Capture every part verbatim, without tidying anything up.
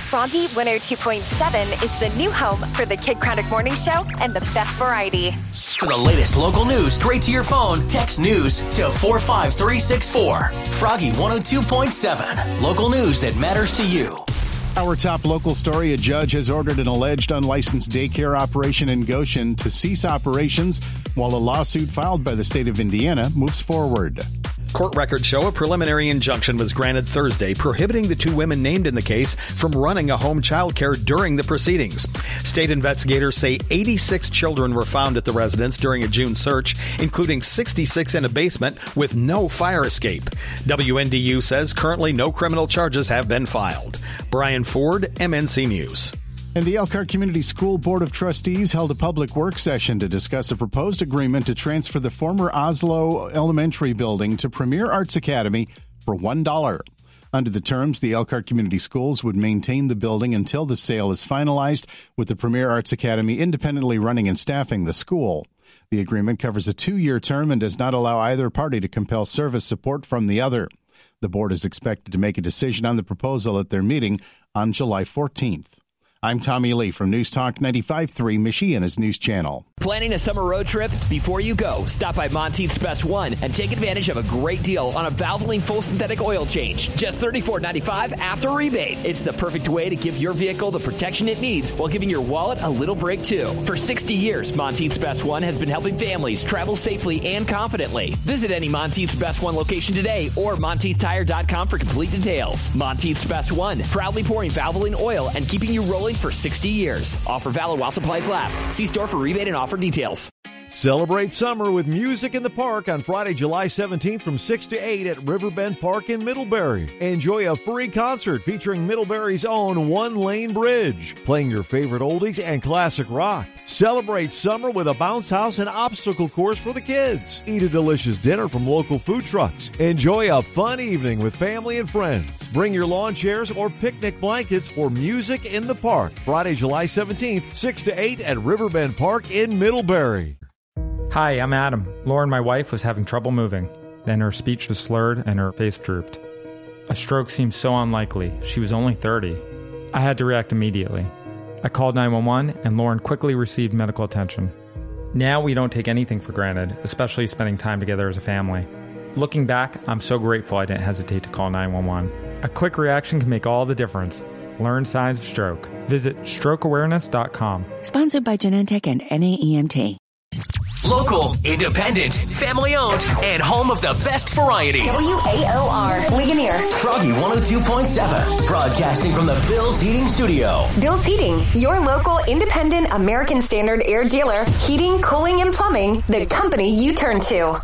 Froggy one oh two point seven is the new home for the Kid Craddock Morning Show and the best variety. For the latest local news straight to your phone, text news to four five three six four. Froggy one oh two point seven. Local news that matters to you. Our top local story, a judge has ordered an alleged unlicensed daycare operation in Goshen to cease operations while a lawsuit filed by the state of Indiana moves forward. Court records show a preliminary injunction was granted Thursday prohibiting the two women named in the case from running a home child care during the proceedings. State investigators say eighty-six children were found at the residence during a June search, including sixty-six in a basement with no fire escape. W N D U says currently no criminal charges have been filed. Brian Ford, M N C News. And the Elkhart Community School Board of Trustees held a public work session to discuss a proposed agreement to transfer the former Oslo Elementary building to Premier Arts Academy for one dollar. Under the terms, the Elkhart Community Schools would maintain the building until the sale is finalized, with the Premier Arts Academy independently running and staffing the school. The agreement covers a two-year term and does not allow either party to compel service support from the other. The board is expected to make a decision on the proposal at their meeting on July fourteenth. I'm Tommy Lee from News Talk ninety-five point three, Michiana's News Channel. Planning a summer road trip? Before you go, stop by Monteith's Best One and take advantage of a great deal on a Valvoline full synthetic oil change. Just thirty-four ninety-five after rebate. It's the perfect way to give your vehicle the protection it needs while giving your wallet a little break, too. For sixty years, Monteith's Best One has been helping families travel safely and confidently. Visit any Monteith's Best One location today or Monteith Tire dot com for complete details. Monteith's Best One, proudly pouring Valvoline oil and keeping you rolling for sixty years. Offer valid while supplies last. See store for rebate and offer details. Celebrate summer with music in the park on Friday, July seventeenth from six to eight at Riverbend Park in Middlebury. Enjoy a free concert featuring Middlebury's own One Lane Bridge, playing your favorite oldies and classic rock. Celebrate summer with a bounce house and obstacle course for the kids. Eat a delicious dinner from local food trucks. Enjoy a fun evening with family and friends. Bring your lawn chairs or picnic blankets for music in the park. Friday, July seventeenth, six to eight at Riverbend Park in Middlebury. Hi, I'm Adam. Lauren, my wife, was having trouble moving. Then her speech was slurred and her face drooped. A stroke seemed so unlikely. She was only thirty. I had to react immediately. I called nine one one and Lauren quickly received medical attention. Now we don't take anything for granted, especially spending time together as a family. Looking back, I'm so grateful I didn't hesitate to call nine one one. A quick reaction can make all the difference. Learn signs of stroke. Visit stroke awareness dot com. Sponsored by Genentech and N A E M T. Local, independent, family-owned, and home of the best variety. W A O R, Ligonier. Froggy one oh two point seven, broadcasting from the Bill's Heating Studio. Bill's Heating, your local independent American Standard air dealer. Heating, cooling, and plumbing, the company you turn to.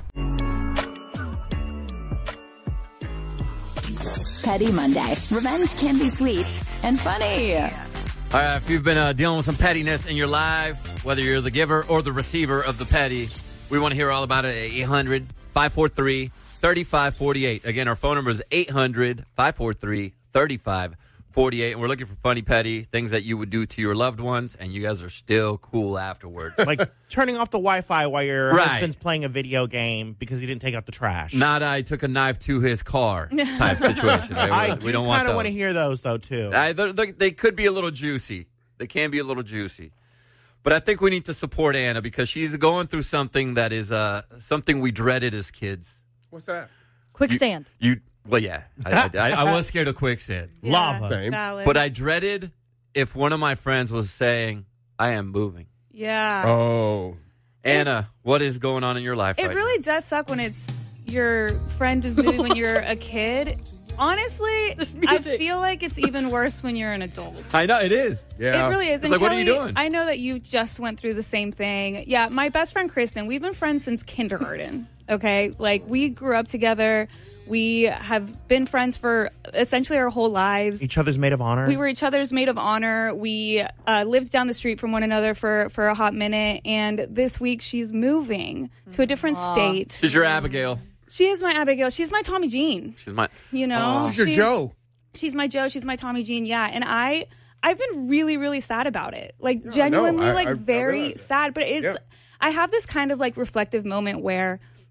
Petty Monday. Revenge can be sweet and funny. All right, if you've been uh, dealing with some pettiness in your life, whether you're the giver or the receiver of the petty, we want to hear all about it at eight hundred, five four three, three five four eight. Again, our phone number is eight hundred, five four three, three five four eight, and we're looking for funny, petty things that you would do to your loved ones, and you guys are still cool afterwards. Like turning off the Wi-Fi while your right. husband's playing a video game because he didn't take out the trash. Not I took a knife to his car type situation. Right? I we do don't want kind of those. want to hear those, though, too. I, they, they could be a little juicy. They can be a little juicy. But I think we need to support Anna because she's going through something that is uh, something we dreaded as kids. What's that? Quicksand. You, you Well, yeah. I, I, I was scared of quicksand. Yeah, Lava. valid. But I dreaded if one of my friends was saying, I am moving. Yeah. Oh. Anna, what is going on in your life It right really now? does suck when it's your friend is moving when you're a kid. Honestly, I feel like it's even worse when you're an adult. I know, it is. Yeah. It really is. And like, Kelly, what are you doing? I know that you just went through the same thing. Yeah, my best friend, Kristen, we've been friends since kindergarten, okay? Like, we grew up together. We have been friends for essentially our whole lives. Each other's maid of honor. We were each other's maid of honor. We uh, lived down the street from one another for, for a hot minute. And this week, she's moving to a different Aww. state. She's your Abigail. She is my Abigail. She's my Tommy Jean. She's my... You know? She's your Joe. She's my Joe. She's my Tommy Jean. Yeah. And I, I've been really, really sad about it. Like, Yeah, genuinely, I know. I- like, I- I very realize that. sad. But it's... Yeah. I have this kind of, like, reflective moment where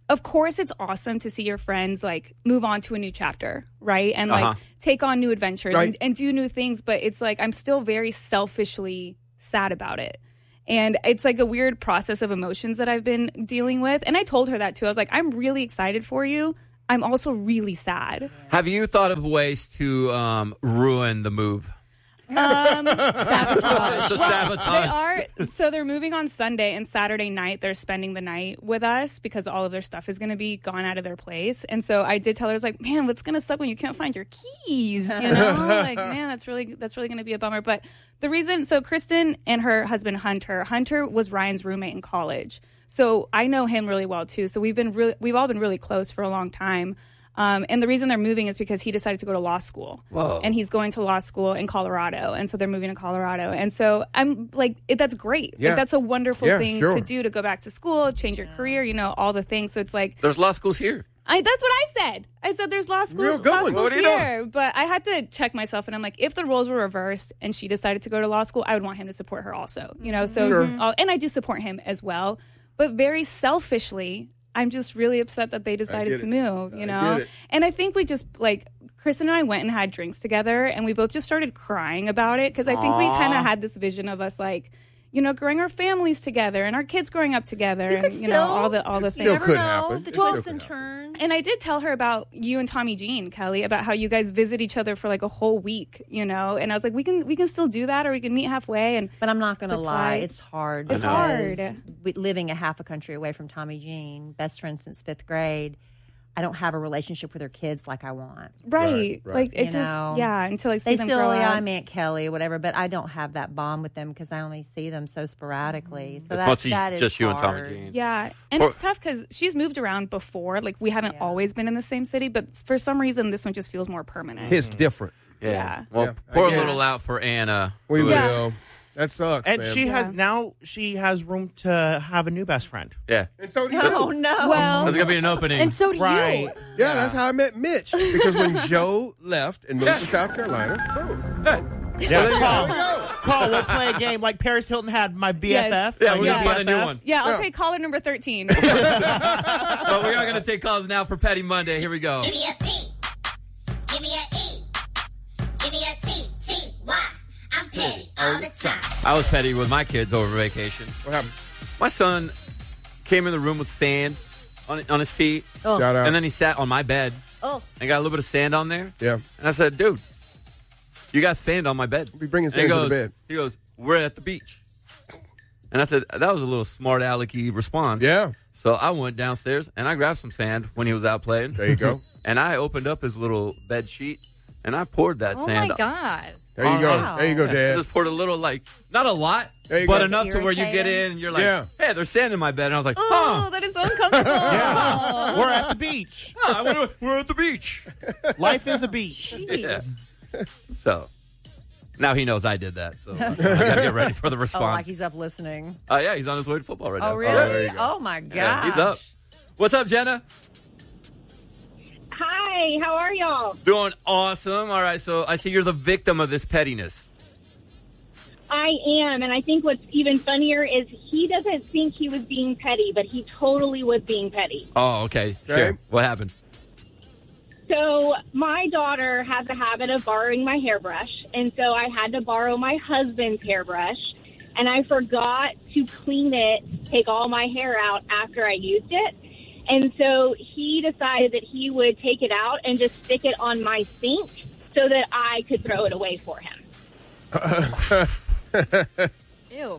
of course, it's awesome to see your friends like move on to a new chapter, right? And like Uh-huh. take on new adventures Right. and, and do new things. But it's like I'm still very selfishly sad about it. And it's like a weird process of emotions that I've been dealing with. And I told her that too. I was like, I'm really excited for you. I'm also really sad. Have you thought of ways to um, ruin the move? Um, Sabotage. It's a sabotage. They are. So they're moving on Sunday, and Saturday night they're spending the night with us because all of their stuff is going to be gone out of their place. And so I did tell her, I was like, man, what's going to suck when you can't find your keys? You know, like, man, that's really that's really going to be a bummer. But the reason, so Kristen and her husband Hunter, Hunter was Ryan's roommate in college, so I know him really well too. So we've been really, we've all been really close for a long time. Um, and the reason they're moving is because he decided to go to law school. Whoa. And he's going to law school in Colorado. And so they're moving to Colorado. And so I'm like, it, that's great. Yeah. Like, that's a wonderful Yeah, thing sure. to do, to go back to school, change your career, you know, all the things. So it's like, There's law schools here. I, that's what I said. I said there's law schools, Real good law one. schools What are you here. But I had to check myself, and I'm like, if the roles were reversed and she decided to go to law school, I would want him to support her also. You know, so Sure. uh, and I do support him as well. But very selfishly, I'm just really upset that they decided get to it. move, you I know? get it. And I think we just, like, Kristen and I went and had drinks together, and we both just started crying about it because I think we kind of had this vision of us, like, you know, growing our families together and our kids growing up together, and could you know, still- all the all the It things. still could know, happen. the It still twists could and happen. turns. And I did tell her about you and Tommy Jean, Kelly, about how you guys visit each other for like a whole week, you know. And I was like, we can we can still do that, or we can meet halfway. And But I'm not going to Split lie, flight. it's hard. It's because hard. we- living a half a country away from Tommy Jean, best friend since fifth grade, I don't have a relationship with her kids like I want. right, right. like it's You just know, yeah. Until I see They them still, grow yeah, up. I'm Aunt Kelly or whatever, but I don't have that bond with them because I only see them so sporadically. So It's that, mostly that is just you and Tommy hard. Jean. Yeah, and Poor- it's tough because she's moved around before. Like we haven't Yeah. always been in the same city, but for some reason this one just feels more permanent. It's different. Yeah. Yeah. Well, Yeah, I pour a get it. little out for Anna. We who will. is- That sucks, And man. she has Yeah. now she has room to have a new best friend. Yeah. And so do you. Oh, no. Well, There's going to be an opening. And so do Right. you. Yeah, that's how I met Mitch. Because when Joe left and moved to South Carolina, boom. Yeah, There call. we go. Call. We'll play a game like Paris Hilton had my B F F. Yeah, my we're going to new find a new B F F. one. yeah, I'll Yeah. take caller number thirteen. But we are going to take calls now for Petty Monday. Here we go. Give me a P. Give me a E. Give me a T. T. Y. I'm petty all the time. I was petty with my kids over vacation. What happened? My son came in the room with sand on, on his feet, Oh. Shout out. and then he sat on my bed Oh. and got a little bit of sand on there. Yeah. And I said, dude, you got sand on my bed. Be bringing And he sand to the goes- bed. He goes, we're at the beach. And I said, that was a little smart alecky response. Yeah. So I went downstairs and I grabbed some sand when he was out playing. There you go. And I opened up his little bed sheet and I poured that Oh, sand my on. God. There you go. Wow. There you go, I Dad. just poured a little, like, not a lot, There you but go. enough to where you get Irritating. in and you're like, Yeah. hey, there's sand in my bed. And I was like, Oh, huh. that is so uncomfortable. Yeah. We're at the beach. Huh, I wonder- we're at the beach. Life is a beach. Yeah. So now he knows I did that. So I got to get ready for the Oh, response. like he's up listening. Oh, yeah, he's on his way to football right now. Oh, there really? you go. Oh, my gosh. Yeah, he's up. What's up, Jenna? Hi, how are y'all? Doing awesome. All right, so I see you're the victim of this pettiness. I am, and I think what's even funnier is he doesn't think he was being petty, but he totally was being petty. Oh, okay. Okay. Sure. What happened? So my daughter has a habit of borrowing my hairbrush, and so I had to borrow my husband's hairbrush, and I forgot to clean it, take all my hair out after I used it. And so he decided that he would take it out and just stick it on my sink so that I could throw it away for him. Ew.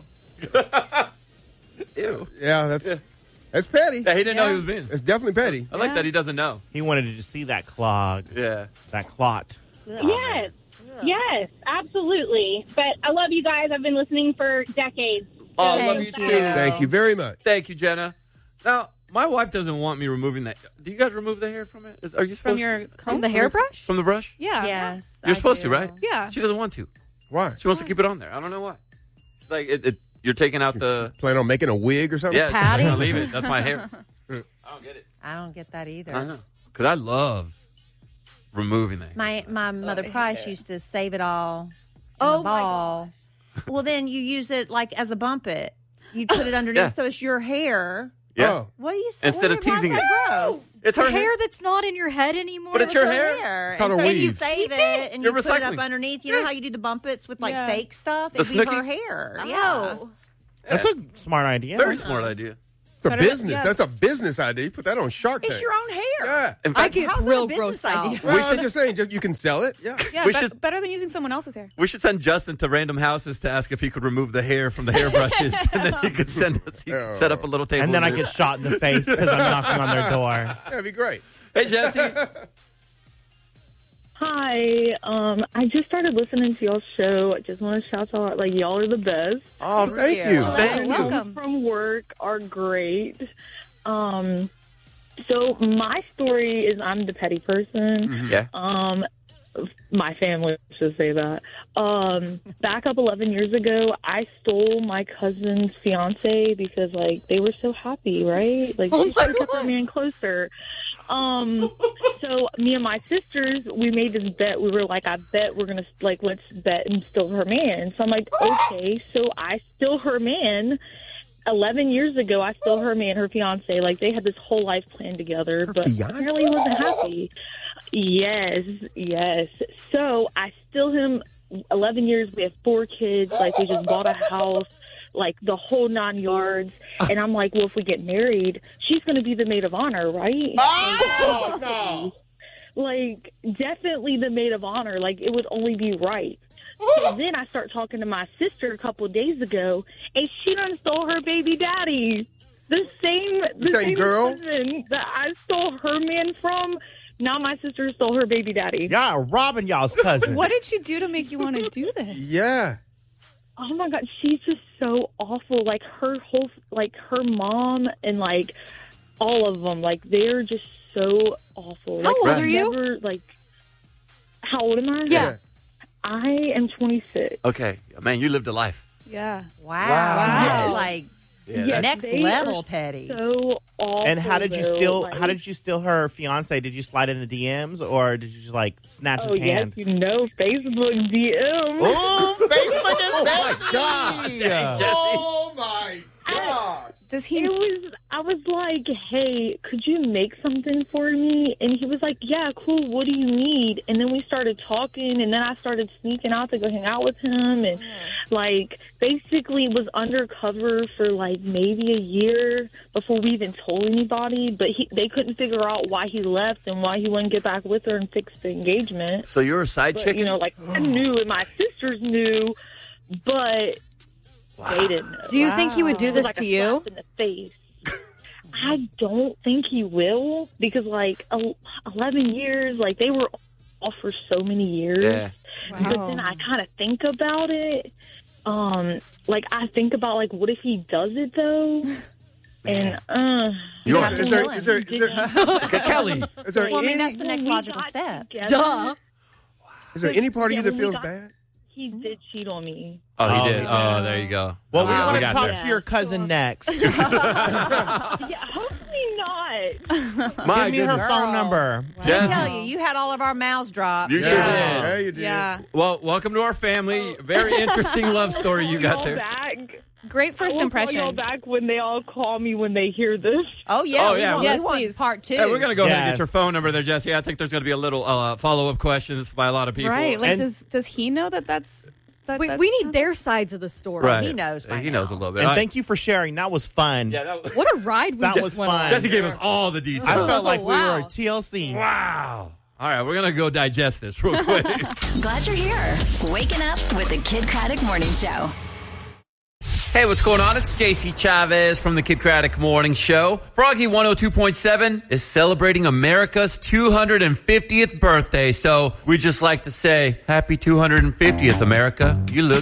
Ew. Yeah, that's that's petty. Yeah, he didn't know he was being. It's definitely petty. I like that he doesn't know. He wanted to just see that clog, Yeah. that clot. Yes, yes, absolutely. But I love you guys. I've been listening for decades. Oh, I love Thank you too. you. Thank you very much. Thank you, Jenna. Now, my wife doesn't want me removing that. Do you guys remove the hair from it? Is, are you supposed From your to? comb? the hairbrush? From the brush? Yeah. Yes. You're I supposed to, do. right? Yeah. She doesn't want to. Why? She wants to keep it on there. I don't know why. It's like it, it, you're taking out the. Plan on making a wig or something? Yeah, she's like, Patty? "I'll leave it. That's my hair. I don't get it. I don't get that either. I know. Because I love removing that. My my mother Price used to save it all in Oh, the my ball. Well, then you use it like as a bump it. You put it underneath, Yeah. so it's your hair. Yeah. Oh. What do you say? Instead of teasing why is it. that gross? It's the her hair hair. that's not in your head anymore. But it's With your her hair. Called And her so you weave. save it and You're you put it up recycling. underneath. You know how you do the bumpets with like Yeah. fake stuff? The It'd be her Snooki? hair. Oh. Yeah. That's a smart idea. Very smart idea. It's a Better than- business. yeah. That's a business idea. You put that on Shark Tank. It's your own hair. Yeah. In I fact, get How's that a real business grossed out. idea? Well, I'm just saying, just, you can sell it. Yeah. Yeah, We be- should- better than using someone else's hair. we should send Justin to random houses to ask if he could remove the hair from the hairbrushes, and then he could send us. He could set up a little table. And then I there. get shot in the face because I'm knocking on their door. That'd be great. Hey, Jesse. Hi, um, I just started listening to y'all's show. I just want to shout out, like, y'all are the best. Oh, Thank you. Thank you. Welcome. From work are great. Um, so my story is I'm the petty person. Yeah. Um, my family should say that. Um, back up eleven years ago, I stole my cousin's fiance because, like, they were so happy, right? Like, Oh they my kept their man closer. Um, so me and my sisters, we made this bet. We were like, I bet we're gonna like let's bet and steal her man. So I'm like, okay. So I steal her man. Eleven years ago, I stole her man, her fiance. Like they had this whole life plan together, but fiancé? apparently he wasn't happy. Yes, yes. So I steal him. Eleven years. We have four kids. Like we just bought a house. Like the whole nine yards. And I'm like, well, if we get married, she's going to be the maid of honor, right? Oh, no. Like, definitely the maid of honor. Like, it would only be right. So then I start talking to my sister a couple of days ago, and she done stole her baby daddy. The same, the same same girl? person that I stole her man from. Now my sister stole her baby daddy. Y'all are robbing y'all's cousin. What did she do to make you want to do this? Yeah. Oh my God, she's just so awful. Like her whole, like her mom and like all of them, like they're just so awful. How like, old I've are you? Never, like, how old am I? Yeah. I am twenty-six. Okay, man, you lived a life. Yeah. Wow. Wow. That's like Yeah, Yes, next they level are petty. So awful. And how did you though, steal? like- How did you steal her fiance? Did you slide in the D Ms or did you just like snatch Oh his yes, hand? you know, Facebook D M. Oh, Facebook is Oh, my God. Yeah. Oh, my God. Does he? It was. I was like, "Hey, could you make something for me?" And he was like, "Yeah, cool. What do you need?" And then we started talking, and then I started sneaking out to go hang out with him, and like basically was undercover for like maybe a year before we even told anybody. But he, they couldn't figure out why he left and why he wouldn't get back with her and fix the engagement. So you're a side But, chick? you know, like I knew, and my sisters knew, but they didn't know. Do you think he would do It was this like to a you? slap in the face. I don't think he will because, like, el- eleven years, like, they were off for so many years. Yeah. But then I kind of think about it. Um, like, I think about, like, what if he does it, though? And, uh... You have are- to is there- kill is him. there- is there- Kelly. Is there Well, I mean, any- that's the next We logical got step. together. Duh. Is there any part of Yeah, you that when we feels got- bad? He did cheat on me. Oh, he Oh, did. he Oh, there you go. Well, we Wow. want to got talk there. to your cousin next. Yeah, hopefully not. My Give me her goodness. phone number. I Jesse. tell you, you had all of our mouths dropped. You sure Yeah, did. yeah, you did. Yeah. Well, welcome to our family. Very interesting love story you got Y'all there. Back. Great first I will impression. Call y'all back when they all call me when they hear this. Oh yeah. Oh, we yeah. want, Yes, we want please. part two. Hey, we're going to go ahead and Yes. get your phone number there, Jesse. I think there's going to be a little uh, follow-up questions by a lot of people. Right. Like, And- does does he know that that's. That, We, that's we need their sides of the story. Right. He knows by He knows a now. little bit. And All right. thank you for sharing. That was fun. Yeah, that was, What a ride we That just was went fun. on. Jesse gave us all the details. I felt like we wow. were T L C. Wow. All right, we're going to go digest this real quick. Glad you're here. Waking up with the Kid Craddock Morning Show. Hey, what's going on? It's J C Chavez from the Kid Craddock Morning Show. Froggy one oh two point seven is celebrating America's two hundred fiftieth birthday. So we just like to say, happy two hundred fiftieth, America. You look